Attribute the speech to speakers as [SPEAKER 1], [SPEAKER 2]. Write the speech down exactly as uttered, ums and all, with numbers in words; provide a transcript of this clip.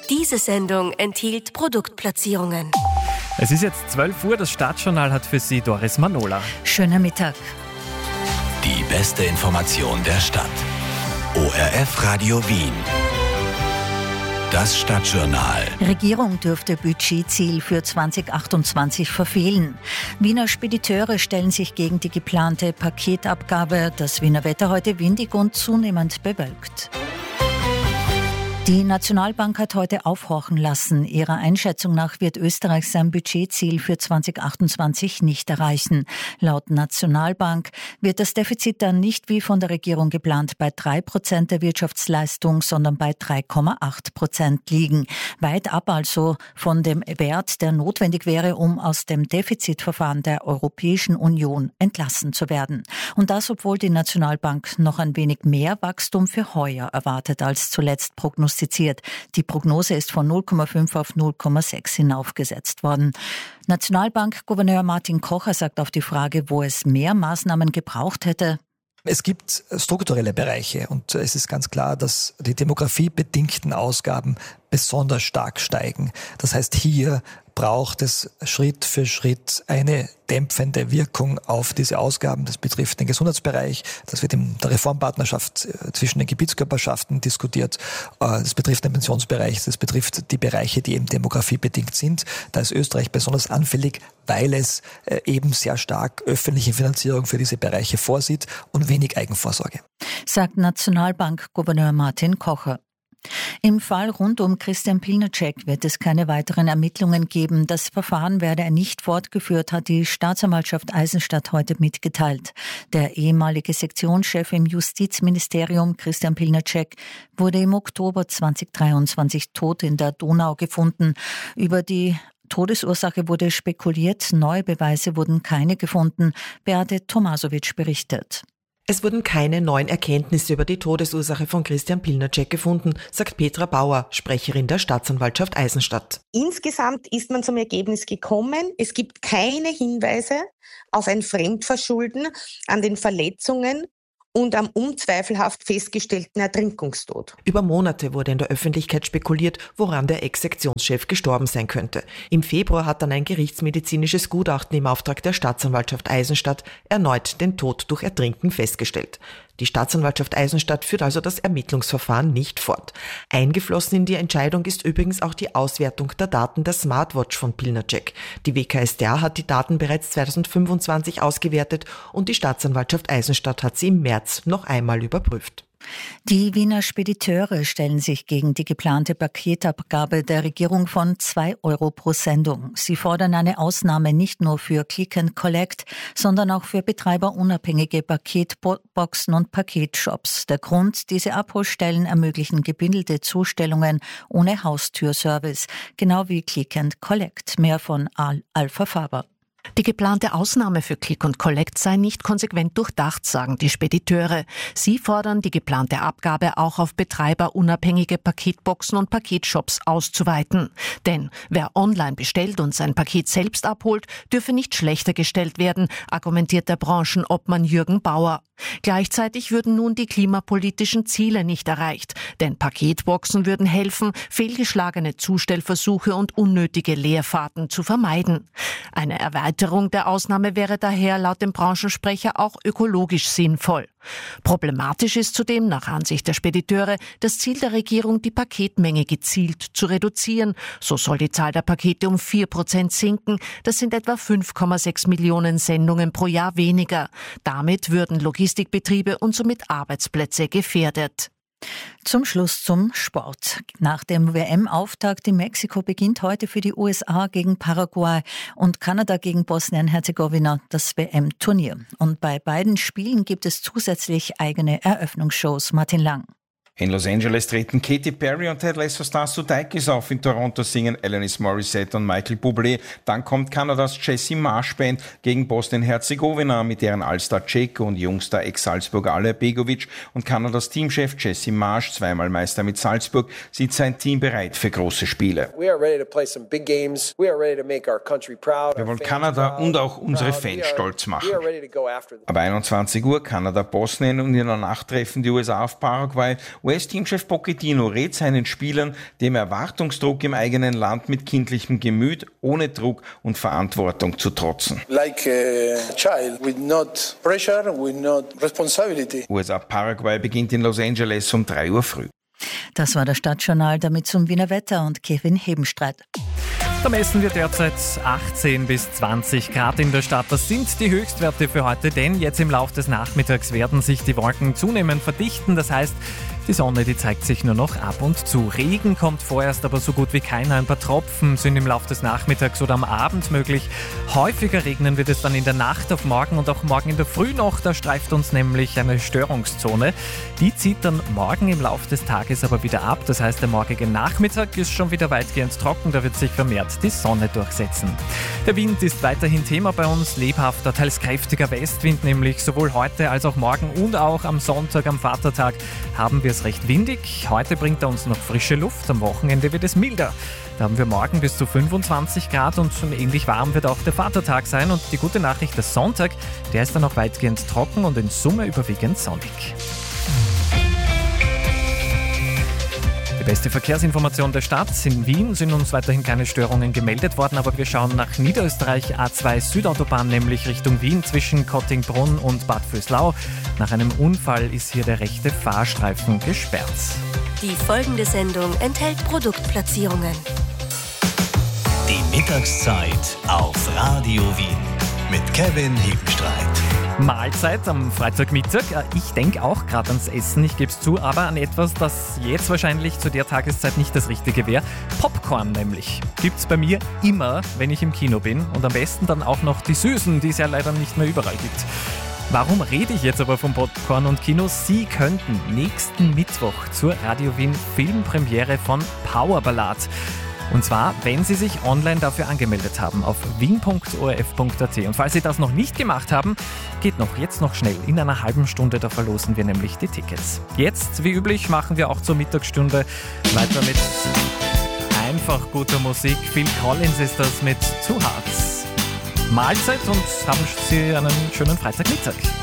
[SPEAKER 1] Diese Sendung enthielt Produktplatzierungen.
[SPEAKER 2] Es ist jetzt zwölf Uhr, das Stadtjournal hat für Sie Doris Manola.
[SPEAKER 3] Schönen Mittag.
[SPEAKER 4] Die beste Information der Stadt. O R F Radio Wien. Das Stadtjournal.
[SPEAKER 3] Regierung dürfte Budgetziel für zwanzig achtundzwanzig verfehlen. Wiener Spediteure stellen sich gegen die geplante Paketabgabe. Das Wiener Wetter heute windig und zunehmend bewölkt. Die Nationalbank hat heute aufhorchen lassen. Ihrer Einschätzung nach wird Österreich sein Budgetziel für zwanzig achtundzwanzig nicht erreichen. Laut Nationalbank wird das Defizit dann nicht wie von der Regierung geplant bei drei Prozent der Wirtschaftsleistung, sondern bei drei Komma acht Prozent liegen. Weit ab also von dem Wert, der notwendig wäre, um aus dem Defizitverfahren der Europäischen Union entlassen zu werden. Und das, obwohl die Nationalbank noch ein wenig mehr Wachstum für heuer erwartet als zuletzt prognostiziert. Die Prognose ist von null Komma fünf auf null Komma sechs hinaufgesetzt worden. Nationalbankgouverneur Martin Kocher sagt auf die Frage, wo es mehr Maßnahmen gebraucht hätte:
[SPEAKER 5] Es gibt strukturelle Bereiche und es ist ganz klar, dass die demografiebedingten Ausgaben besonders stark steigen. Das heißt, hier braucht es Schritt für Schritt eine dämpfende Wirkung auf diese Ausgaben. Das betrifft den Gesundheitsbereich, das wird in der Reformpartnerschaft zwischen den Gebietskörperschaften diskutiert, das betrifft den Pensionsbereich, das betrifft die Bereiche, die eben demografiebedingt sind. Da ist Österreich besonders anfällig, weil es eben sehr stark öffentliche Finanzierung für diese Bereiche vorsieht und wenig Eigenvorsorge.
[SPEAKER 3] Sagt Nationalbankgouverneur Martin Kocher. Im Fall rund um Christian Pilnacek wird es keine weiteren Ermittlungen geben. Das Verfahren werde er nicht fortgeführt, hat die Staatsanwaltschaft Eisenstadt heute mitgeteilt. Der ehemalige Sektionschef im Justizministerium, Christian Pilnacek, wurde im Oktober zweitausenddreiundzwanzig tot in der Donau gefunden. Über die Todesursache wurde spekuliert, neue Beweise wurden keine gefunden. Beate Tomasowitsch berichtet.
[SPEAKER 6] Es wurden keine neuen Erkenntnisse über die Todesursache von Christian Pilnacek gefunden, sagt Petra Bauer, Sprecherin der Staatsanwaltschaft Eisenstadt.
[SPEAKER 7] Insgesamt ist man zum Ergebnis gekommen, es gibt keine Hinweise auf ein Fremdverschulden an den Verletzungen und am unzweifelhaft festgestellten Ertrinkungstod.
[SPEAKER 6] Über Monate wurde in der Öffentlichkeit spekuliert, woran der Ex-Sektionschef gestorben sein könnte. Im Februar hat dann ein gerichtsmedizinisches Gutachten im Auftrag der Staatsanwaltschaft Eisenstadt erneut den Tod durch Ertrinken festgestellt. Die Staatsanwaltschaft Eisenstadt führt also das Ermittlungsverfahren nicht fort. Eingeflossen in die Entscheidung ist übrigens auch die Auswertung der Daten der Smartwatch von Pilnacek. Die W K S t A hat die Daten bereits zweitausendfünfundzwanzig ausgewertet und die Staatsanwaltschaft Eisenstadt hat sie im März noch einmal überprüft.
[SPEAKER 3] Die Wiener Spediteure stellen sich gegen die geplante Paketabgabe der Regierung von zwei Euro pro Sendung. Sie fordern eine Ausnahme nicht nur für Click and Collect, sondern auch für betreiberunabhängige Paketboxen und Paketshops. Der Grund: diese Abholstellen ermöglichen gebündelte Zustellungen ohne Haustürservice, genau wie Click and Collect. Mehr von Al- Alpha Faber.
[SPEAKER 8] Die geplante Ausnahme für Click und Collect sei nicht konsequent durchdacht, sagen die Spediteure. Sie fordern, die geplante Abgabe auch auf betreiberunabhängige Paketboxen und Paketshops auszuweiten. Denn wer online bestellt und sein Paket selbst abholt, dürfe nicht schlechter gestellt werden, argumentiert der Branchenobmann Jürgen Bauer. Gleichzeitig würden nun die klimapolitischen Ziele nicht erreicht, denn Paketboxen würden helfen, fehlgeschlagene Zustellversuche und unnötige Leerfahrten zu vermeiden. Eine Erweiterung der Ausnahme wäre daher laut dem Branchensprecher auch ökologisch sinnvoll. Problematisch ist zudem nach Ansicht der Spediteure das Ziel der Regierung, die Paketmenge gezielt zu reduzieren. So soll die Zahl der Pakete um vier Prozent sinken. Das sind etwa fünf Komma sechs Millionen Sendungen pro Jahr weniger. Damit würden Logistikbetriebe und somit Arbeitsplätze gefährdet.
[SPEAKER 3] Zum Schluss zum Sport. Nach dem W M-Auftakt in Mexiko beginnt heute für die U S A gegen Paraguay und Kanada gegen Bosnien-Herzegowina das W M-Turnier. Und bei beiden Spielen gibt es zusätzlich eigene Eröffnungsshows. Martin Lang.
[SPEAKER 9] In Los Angeles treten Katy Perry und Ted Lasso Star Sudeikis auf. In Toronto singen Alanis Morissette und Michael Bublé. Dann kommt Kanadas Jesse Marsh Band gegen Bosnien-Herzegowina mit deren Allstar Dzeko und Jungstar Ex-Salzburger Alija Begovic. Und Kanadas Teamchef Jesse Marsh, zweimal Meister mit Salzburg, sieht sein Team bereit für große Spiele. Wir wollen Kanada und auch unsere Fans stolz machen. Ab einundzwanzig Uhr Kanada-Bosnien und in der Nacht treffen die U S A auf Paraguay. U S-Teamchef Pochettino rät seinen Spielern, dem Erwartungsdruck im eigenen Land mit kindlichem Gemüt, ohne Druck und Verantwortung zu trotzen.
[SPEAKER 10] Like a child, with not pressure, with not responsibility.
[SPEAKER 9] U S A-Paraguay beginnt in Los Angeles um drei Uhr früh.
[SPEAKER 3] Das war das Stadtjournal, damit zum Wiener Wetter und Kevin Hebenstreit.
[SPEAKER 2] Da messen wir derzeit achtzehn bis zwanzig Grad in der Stadt. Das sind die Höchstwerte für heute, denn jetzt im Laufe des Nachmittags werden sich die Wolken zunehmend verdichten. Das heißt, die Sonne, die zeigt sich nur noch ab und zu. Regen kommt vorerst aber so gut wie keiner. Ein paar Tropfen sind im Laufe des Nachmittags oder am Abend möglich. Häufiger regnen wird es dann in der Nacht auf morgen und auch morgen in der Früh noch. Da streift uns nämlich eine Störungszone. Die zieht dann morgen im Laufe des Tages aber wieder ab. Das heißt, der morgige Nachmittag ist schon wieder weitgehend trocken. Da wird sich vermehrt die Sonne durchsetzen. Der Wind ist weiterhin Thema bei uns. Lebhafter, teils kräftiger Westwind, nämlich sowohl heute als auch morgen und auch am Sonntag, am Vatertag, haben wir es recht windig. Heute bringt er uns noch frische Luft. Am Wochenende wird es milder. Da haben wir morgen bis zu fünfundzwanzig Grad und ähnlich warm wird auch der Vatertag sein. Und die gute Nachricht, der Sonntag, der ist dann auch weitgehend trocken und in Summe überwiegend sonnig. Die beste Verkehrsinformation der Stadt. In Wien sind uns weiterhin keine Störungen gemeldet worden, aber wir schauen nach Niederösterreich. A zwei Südautobahn, nämlich Richtung Wien zwischen Kottingbrunn und Bad Vöslau. Nach einem Unfall ist hier der rechte Fahrstreifen gesperrt.
[SPEAKER 1] Die folgende Sendung enthält Produktplatzierungen.
[SPEAKER 4] Die Mittagszeit auf Radio Wien mit Kevin Hebenstreit.
[SPEAKER 2] Mahlzeit am Freitagmittag. Ich denke auch gerade ans Essen, ich gebe es zu, aber an etwas, das jetzt wahrscheinlich zu der Tageszeit nicht das Richtige wäre. Popcorn nämlich. Gibt's bei mir immer, wenn ich im Kino bin. Und am besten dann auch noch die Süßen, die es ja leider nicht mehr überall gibt. Warum rede ich jetzt aber von Popcorn und Kinos? Sie könnten nächsten Mittwoch zur Radio Wien Filmpremiere von Powerballad. Und zwar, wenn Sie sich online dafür angemeldet haben auf wien punkt o r f punkt a t. Und falls Sie das noch nicht gemacht haben, geht noch jetzt noch schnell. In einer halben Stunde, da verlosen wir nämlich die Tickets. Jetzt, wie üblich, machen wir auch zur Mittagsstunde weiter mit einfach guter Musik. Phil Collins ist das mit Two Hearts. Mahlzeit und haben Sie einen schönen Freitagmittag.